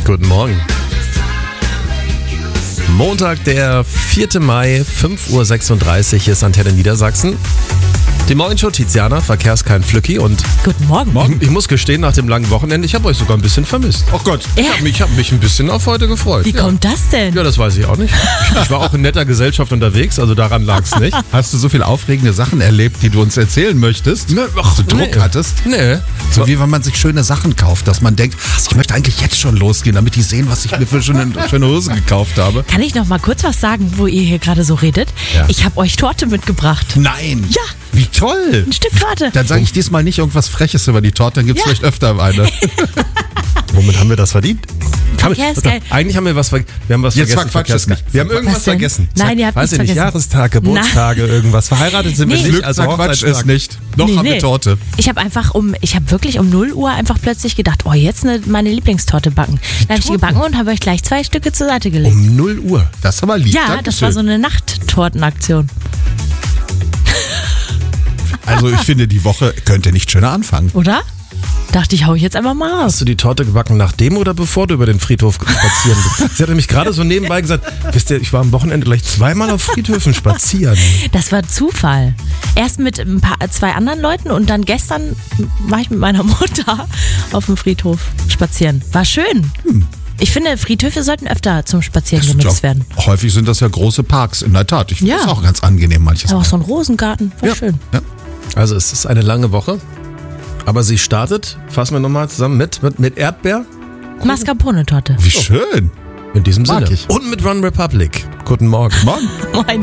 Guten Morgen. Montag, der 4. Mai, 5.36 Uhr, hier ist Antenne Niedersachsen. Die Morgenshow, Tiziana, Verkehrskein Flücki und Guten Morgen. ich muss gestehen, nach dem langen Wochenende, ich habe euch sogar ein bisschen vermisst. Oh Gott. Ich hab mich ein bisschen auf heute gefreut. Wie kommt das denn? Ja, das weiß ich auch nicht. Ich war auch in netter Gesellschaft unterwegs, also daran lag es nicht. Hast du so viele aufregende Sachen erlebt, die du uns erzählen möchtest? Dass du Druck hattest? Nee. So wie wenn man sich schöne Sachen kauft, dass man denkt, ich möchte eigentlich jetzt schon losgehen, damit die sehen, was ich mir für schöne Hose gekauft habe. Kann ich noch mal kurz was sagen, wo ihr hier gerade so redet? Ja. Ich habe euch Torte mitgebracht. Nein! Ja. Wie toll! Ein Stück Torte. Dann sage ich diesmal nicht irgendwas Freches über die Torte, dann gibt es Ja. vielleicht öfter eine. Womit haben wir das verdient? Verkehrskein. Eigentlich haben wir was vergessen. Wir haben was Jetzt vergessen. Quatsch es nicht. Wir haben irgendwas Was denn? vergessen. Nein, ihr habt Weiß nichts ich nicht, vergessen. Jahrestag, Geburtstage, irgendwas. Verheiratet sind wir Nee. nicht. Also Quatsch ist Hochzeitstag. nicht. Noch haben wir Torte. Ich habe wirklich um 0 Uhr einfach plötzlich gedacht, oh, jetzt meine Lieblingstorte backen. Dann habe ich die gebacken und habe euch gleich 2 Stücke zur Seite gelegt. Um 0 Uhr. Das ist aber lieb. Ja, das war so eine Nachttortenaktion. Also ich finde, die Woche könnte nicht schöner anfangen. Oder? Dachte ich, hau ich jetzt einfach mal raus. Hast du die Torte gebacken nachdem oder bevor du über den Friedhof spazieren bist? Sie hat nämlich gerade so nebenbei gesagt, wisst ihr, ich war am Wochenende gleich 2-mal auf Friedhöfen spazieren. Das war Zufall. Erst mit 2 anderen Leuten und dann gestern war ich mit meiner Mutter auf dem Friedhof spazieren. War schön. Ich finde, Friedhöfe sollten öfter zum Spazieren genutzt werden. Häufig sind das ja große Parks, in der Tat. Ich finde Ja. das auch ganz angenehm manches Aber auch Mal. so ein Rosengarten, war Ja. schön. Ja. Also es ist eine lange Woche, aber sie startet, fassen wir nochmal zusammen, mit Erdbeer. Mascarpone-Torte. Wie schön. In diesem Mag Sinne. ich. Und mit Run Republic. Guten Morgen. Morgen. Moin.